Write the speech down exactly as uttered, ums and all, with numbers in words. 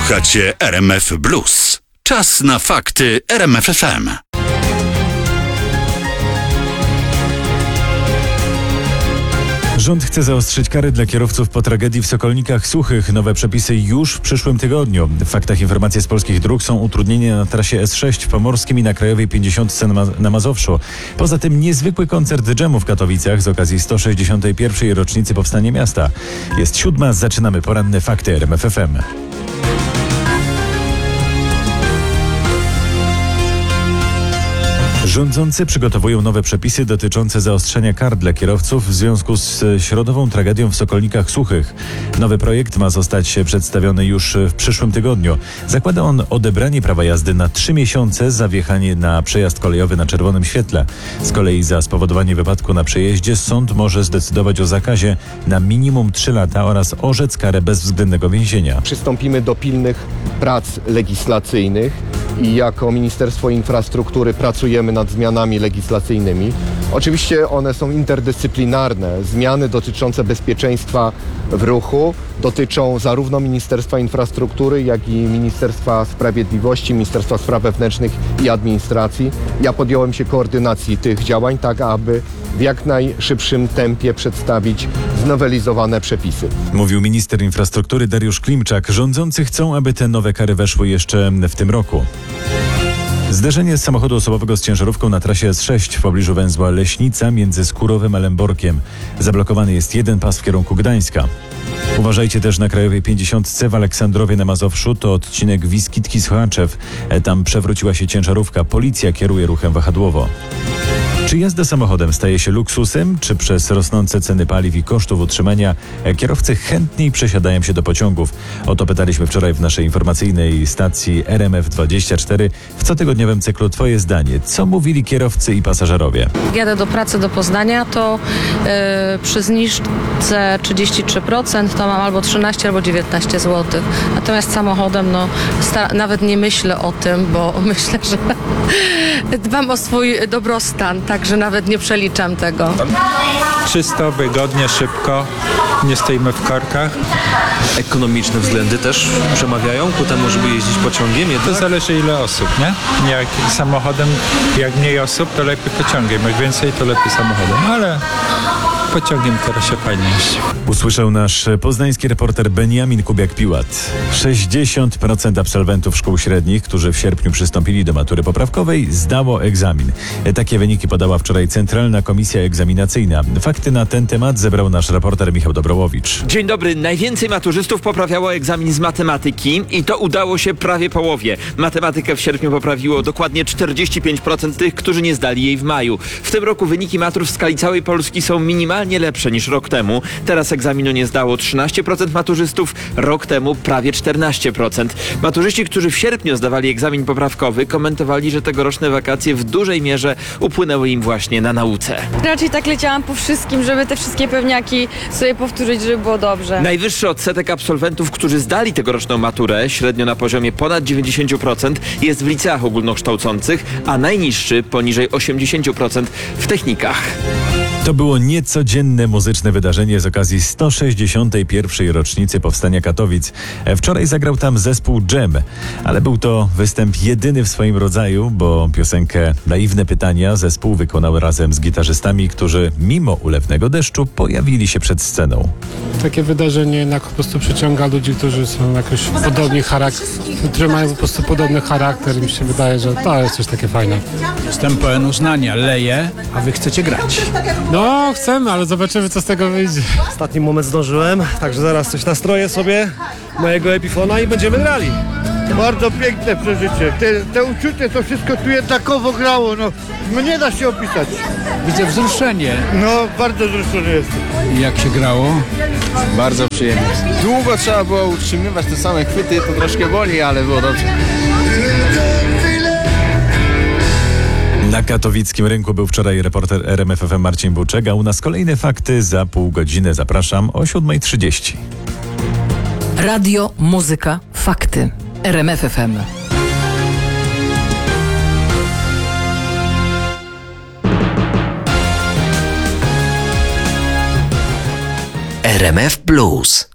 Słuchacie R M F Blues. Czas na fakty R M F F M. Rząd chce zaostrzyć kary dla kierowców po tragedii w Sokolnikach Suchych. Nowe przepisy już w przyszłym tygodniu. W faktach informacje z polskich dróg są utrudnienia na trasie S sześć w Pomorskim i na Krajowej pięćdziesiątce na, Ma- na Mazowszu. Poza tym niezwykły koncert dżemu w Katowicach z okazji sto sześćdziesiątej pierwszej rocznicy powstania miasta. Jest siódma, zaczynamy poranne fakty R M F F M. Rządzący przygotowują nowe przepisy dotyczące zaostrzenia kar dla kierowców w związku z środową tragedią w Sokolnikach Suchych. Nowy projekt ma zostać przedstawiony już w przyszłym tygodniu. Zakłada on odebranie prawa jazdy na trzy miesiące za wjechanie na przejazd kolejowy na czerwonym świetle. Z kolei za spowodowanie wypadku na przejeździe sąd może zdecydować o zakazie na minimum trzy lata oraz orzec karę bezwzględnego więzienia. Przystąpimy do pilnych prac legislacyjnych i jako Ministerstwo Infrastruktury pracujemy nad zmianami legislacyjnymi. Oczywiście one są interdyscyplinarne. Zmiany dotyczące bezpieczeństwa w ruchu dotyczą zarówno Ministerstwa Infrastruktury, jak i Ministerstwa Sprawiedliwości, Ministerstwa Spraw Wewnętrznych i Administracji. Ja podjąłem się koordynacji tych działań, tak aby w jak najszybszym tempie przedstawić znowelizowane przepisy. Mówił minister infrastruktury Dariusz Klimczak. Rządzący chcą, aby te nowe kary weszły jeszcze w tym roku. Zderzenie z samochodu osobowego z ciężarówką na trasie S sześć w pobliżu węzła Leśnica między Skórowem a Lęborkiem. Zablokowany jest jeden pas w kierunku Gdańska. Uważajcie też na Krajowej pięćdziesiątce w Aleksandrowie na Mazowszu. To odcinek Wiskitki-Sochaczew. Tam przewróciła się ciężarówka. Policja kieruje ruchem wahadłowo. Czy jazda samochodem staje się luksusem, czy przez rosnące ceny paliw i kosztów utrzymania kierowcy chętniej przesiadają się do pociągów? O to pytaliśmy wczoraj w naszej informacyjnej stacji R M F dwadzieścia cztery w cotygodniowym cyklu Twoje zdanie. Co mówili kierowcy i pasażerowie? Jadę do pracy do Poznania, to yy, przy zniżce trzydzieści trzy procent to mam albo trzynaście, albo dziewiętnaście złotych. Natomiast samochodem no sta- nawet nie myślę o tym, bo myślę, że dbam o swój dobrostan, także nawet nie przeliczam tego. Czysto, wygodnie, szybko, nie stoimy w korkach. Ekonomiczne względy też przemawiają ku temu, żeby jeździć pociągiem. To zależy ile osób, nie? Jak samochodem, jak mniej osób, to lepiej pociągiem. Jak więcej, to lepiej samochodem. Ale pociągiem teraz się fajnie jeździ. Usłyszał nasz poznański reporter Beniamin Kubiak-Piłat. sześćdziesiąt procent absolwentów szkół średnich, którzy w sierpniu przystąpili do matury poprawkowej, zdało egzamin. Takie wyniki podała wczoraj Centralna Komisja Egzaminacyjna. Fakty na ten temat zebrał nasz reporter Michał Dobrołowicz. Dzień dobry. Najwięcej maturzystów poprawiało egzamin z matematyki i to udało się prawie połowie. Matematykę w sierpniu poprawiło dokładnie czterdzieści pięć procent tych, którzy nie zdali jej w maju. W tym roku wyniki matur w skali całej Polski są minimalnie nie lepsze niż rok temu. Teraz egzaminu nie zdało trzynaście procent maturzystów, rok temu prawie czternaście procent. Maturzyści, którzy w sierpniu zdawali egzamin poprawkowy, komentowali, że tegoroczne wakacje w dużej mierze upłynęły im właśnie na nauce. Raczej tak leciałam po wszystkim, żeby te wszystkie pewniaki sobie powtórzyć, żeby było dobrze. Najwyższy odsetek absolwentów, którzy zdali tegoroczną maturę, średnio na poziomie ponad dziewięćdziesiąt procent, jest w liceach ogólnokształcących, a najniższy, poniżej osiemdziesiąt procent, w technikach. To było niecodzienne muzyczne wydarzenie z okazji sto sześćdziesiątej pierwszej rocznicy powstania Katowic. Wczoraj zagrał tam zespół Dżem, ale był to występ jedyny w swoim rodzaju, bo piosenkę Naiwne Pytania zespół wykonał razem z gitarzystami, którzy mimo ulewnego deszczu pojawili się przed sceną. Takie wydarzenie jednak po prostu przyciąga ludzi, którzy są jakoś podobni charakter, którzy mają po prostu podobny charakter i mi się wydaje, że to jest coś takie fajne. Jestem pełen uznania, leję, a wy chcecie grać. No, chcemy, ale zobaczymy, co z tego wyjdzie. Ostatni moment zdążyłem, także zaraz coś nastroję sobie mojego Epifona i będziemy grali. Bardzo piękne przeżycie. Te, te uczucie, to wszystko tu jednakowo grało, no, no nie da się opisać. Widzę wzruszenie. No, bardzo wzruszony jestem. I jak się grało? Bardzo przyjemnie. Długo trzeba było utrzymywać te same chwyty, to troszkę boli, ale było dobrze. Na katowickim rynku był wczoraj reporter R M F F M Marcin Buczek, a u nas kolejne fakty za pół godziny. Zapraszam o siódma trzydzieści. Radio, muzyka, fakty. R M F F M. R M F Blues.